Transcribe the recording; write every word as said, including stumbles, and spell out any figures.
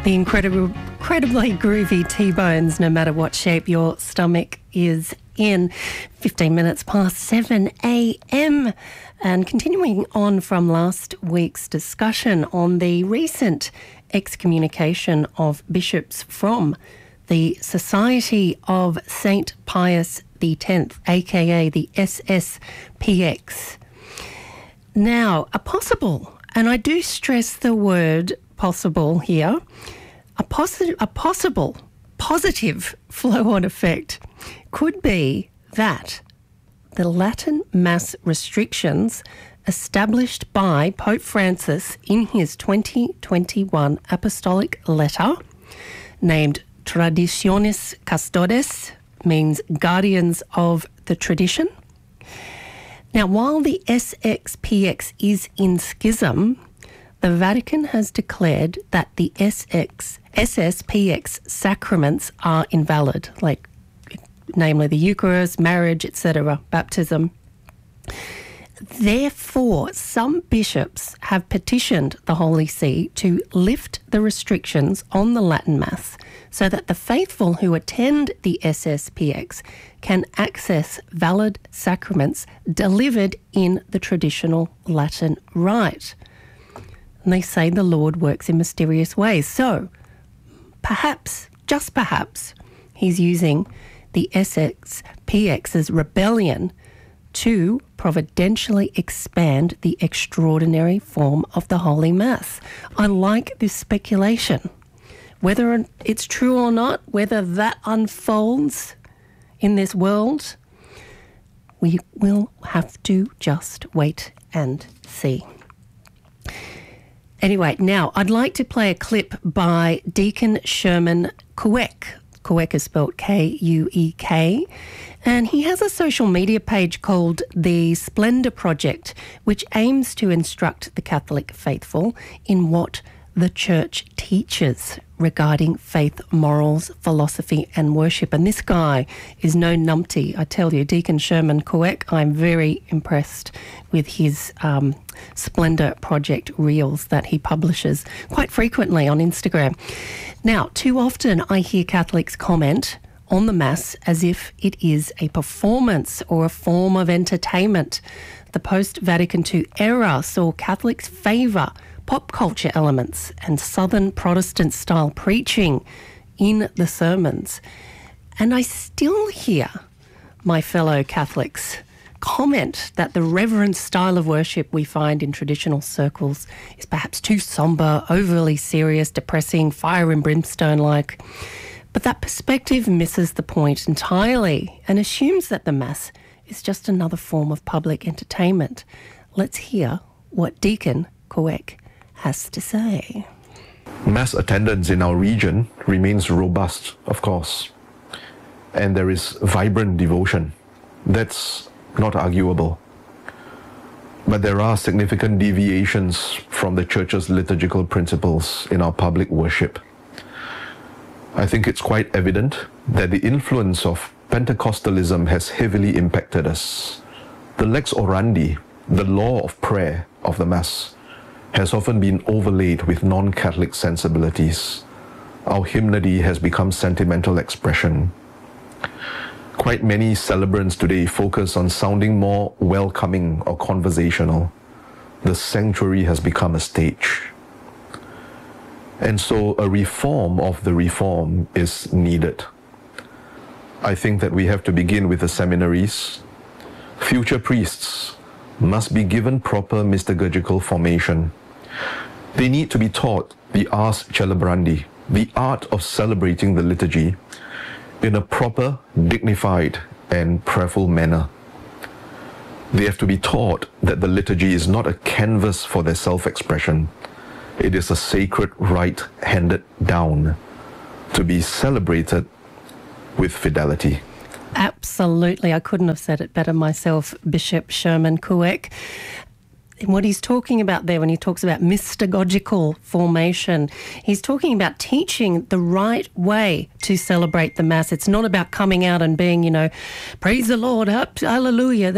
The incredible, incredibly groovy T-Bones, no matter what shape your stomach is in. fifteen minutes past seven a.m. And continuing on from last week's discussion on the recent excommunication of bishops from the Society of Saint Pius X, aka the S S P X. Now, a possible, and I do stress the word possible here, a, possi- a possible positive flow-on effect could be that the Latin Mass restrictions established by Pope Francis in his twenty twenty-one apostolic letter, named Traditionis Custodes, means guardians of the tradition. Now, while the S X P X is in schism, the Vatican has declared that the S X, S S P X sacraments are invalid, like namely the Eucharist, marriage, et cetera, baptism. Therefore, some bishops have petitioned the Holy See to lift the restrictions on the Latin Mass so that the faithful who attend the S S P X can access valid sacraments delivered in the traditional Latin rite. And they say the Lord works in mysterious ways. So perhaps, just perhaps, he's using the S X P X's rebellion to providentially expand the extraordinary form of the Holy Mass. I like this speculation. Whether it's true or not, whether that unfolds in this world, we will have to just wait and see. Anyway, now I'd like to play a clip by Deacon Sherman Kueck. Kueck is spelled K U E K. And he has a social media page called The Splendor Project, which aims to instruct the Catholic faithful in what the Church teaches regarding faith, morals, philosophy and worship. And this guy is no numpty, I tell you. Deacon Sherman Kueck, I'm very impressed with his um, Splendor Project reels that he publishes quite frequently on Instagram. Now, too often I hear Catholics comment on the Mass as if it is a performance or a form of entertainment. The post-Vatican two era saw Catholics favour pop culture elements and Southern Protestant-style preaching in the sermons. And I still hear my fellow Catholics comment that the reverent style of worship we find in traditional circles is perhaps too sombre, overly serious, depressing, fire and brimstone-like. But that perspective misses the point entirely and assumes that the Mass is just another form of public entertainment. Let's hear what Deacon Kueck has to say. Mass attendance in our region remains robust, of course, and there is vibrant devotion. That's not arguable. But there are significant deviations from the Church's liturgical principles in our public worship. I think it's quite evident that the influence of Pentecostalism has heavily impacted us. The lex orandi, the law of prayer of the Mass, has often been overlaid with non-Catholic sensibilities. Our hymnody has become sentimental expression. Quite many celebrants today focus on sounding more welcoming or conversational. The sanctuary has become a stage. And so a reform of the reform is needed. I think that we have to begin with the seminaries. Future priests must be given proper mystagogical formation. They need to be taught the ars celebrandi, the art of celebrating the liturgy, in a proper, dignified, and prayerful manner. They have to be taught that the liturgy is not a canvas for their self-expression. It is a sacred rite handed down to be celebrated with fidelity. Absolutely. I couldn't have said it better myself, Bishop Sherman Kueck. And what he's talking about there when he talks about mystagogical formation, he's talking about teaching the right way to celebrate the Mass. It's not about coming out and being, you know, praise the Lord, hallelujah.